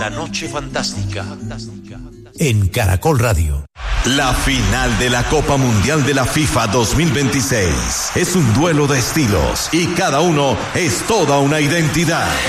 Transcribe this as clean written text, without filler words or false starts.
La Noche Fantástica. En Caracol Radio. La final de la Copa Mundial de la FIFA 2026 es un duelo de estilos y cada uno es toda una identidad.